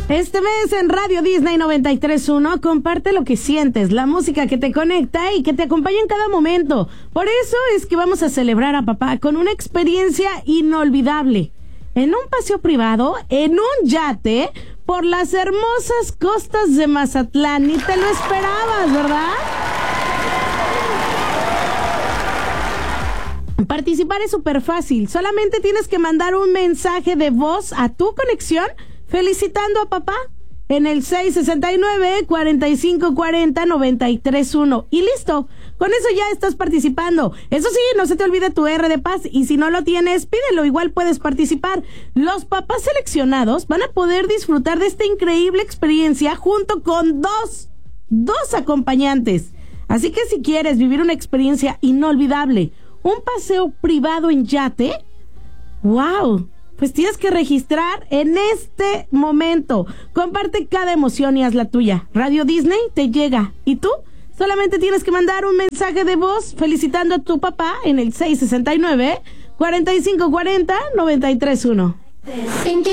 Este mes en Radio Disney 93.1 comparte lo que sientes, la música que te conecta y que te acompaña en cada momento. Por eso es que vamos a celebrar a papá con una experiencia inolvidable. En un paseo privado, en un yate, por las hermosas costas de Mazatlán. Ni te lo esperabas, ¿verdad? Participar es súper fácil. Solamente tienes que mandar un mensaje de voz a tu conexión felicitando a papá en el 669-4540-931. Y listo, con eso ya estás participando. Eso sí, no se te olvide tu R de paz, y si no lo tienes, pídelo, igual puedes participar. Los papás seleccionados van a poder disfrutar de esta increíble experiencia junto con dos acompañantes. Así que si quieres vivir una experiencia inolvidable, un paseo privado en yate, ¡wow!, pues tienes que registrar en este momento. Comparte cada emoción y haz la tuya. Radio Disney te llega. ¿Y tú? Solamente tienes que mandar un mensaje de voz felicitando a tu papá en el 669-4540-931.